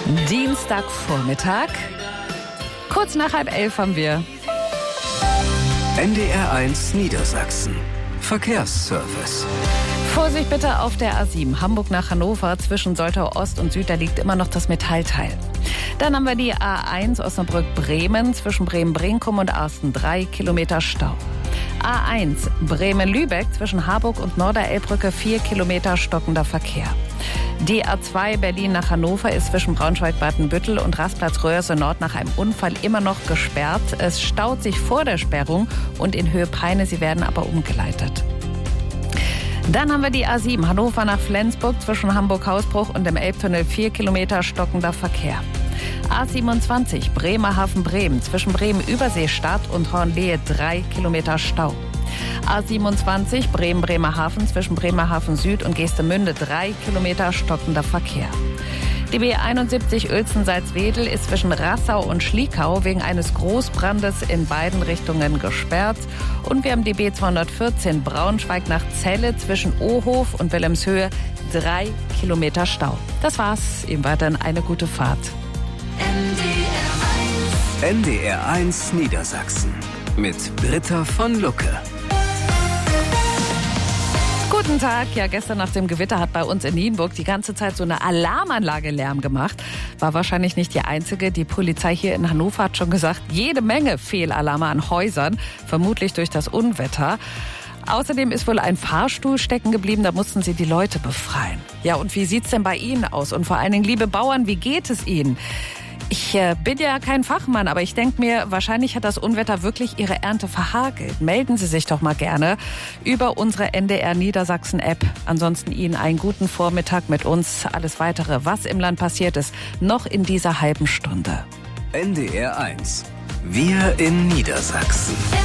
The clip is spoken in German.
Dienstagvormittag. Kurz nach 10:30 haben wir. NDR 1 Niedersachsen. Verkehrsservice. Vorsicht bitte auf der A7, Hamburg nach Hannover, zwischen Soltau Ost und Süd, da liegt immer noch das Metallteil. Dann haben wir die A1 Osnabrück-Bremen, zwischen Bremen-Brinkum und Arsten, 3 Kilometer Stau. A1 Bremen-Lübeck, zwischen Harburg und Norderelbbrücke, 4 Kilometer stockender Verkehr. Die A2 Berlin nach Hannover ist zwischen Braunschweig-Badenbüttel und Rastplatz-Röhrse Nord nach einem Unfall immer noch gesperrt. Es staut sich vor der Sperrung und in Höhe Peine, sie werden aber umgeleitet. Dann haben wir die A7 Hannover nach Flensburg, zwischen Hamburg-Hausbruch und dem Elbtunnel, 4 Kilometer stockender Verkehr. A27 Bremerhaven-Bremen, zwischen Bremen-Überseestadt und Hornlehe, 3 Kilometer Stau. A27 Bremen-Bremerhaven, zwischen Bremerhaven Süd und Geestemünde, 3 Kilometer stockender Verkehr. Die B71 Uelzen-Salzwedel ist zwischen Rassau und Schliekau wegen eines Großbrandes in beiden Richtungen gesperrt. Und wir haben die B214 Braunschweig nach Celle zwischen Ohof und Wilhelmshöhe, 3 Kilometer Stau. Das war's. Ihnen weiterhin eine gute Fahrt. NDR 1 Niedersachsen mit Britta von Lucke. Guten Tag. Ja, gestern nach dem Gewitter hat bei uns in Nienburg die ganze Zeit so eine Alarmanlage Lärm gemacht. War wahrscheinlich nicht die einzige. Die Polizei hier in Hannover hat schon gesagt, jede Menge Fehlalarme an Häusern, vermutlich durch das Unwetter. Außerdem ist wohl ein Fahrstuhl stecken geblieben, da mussten sie die Leute befreien. Ja, und wie sieht's denn bei Ihnen aus? Und vor allen Dingen, liebe Bauern, wie geht es Ihnen? Ich bin ja kein Fachmann, aber ich denke mir, wahrscheinlich hat das Unwetter wirklich Ihre Ernte verhagelt. Melden Sie sich doch mal gerne über unsere NDR Niedersachsen App. Ansonsten Ihnen einen guten Vormittag mit uns. Alles Weitere, was im Land passiert ist, noch in dieser halben Stunde. NDR 1. Wir in Niedersachsen.